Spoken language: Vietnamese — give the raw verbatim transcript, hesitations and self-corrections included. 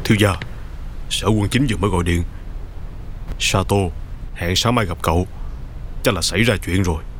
Thiếu gia, sở quân chính vừa mới gọi điện. Sato hẹn sáng mai gặp cậu. Chắc là xảy ra chuyện rồi.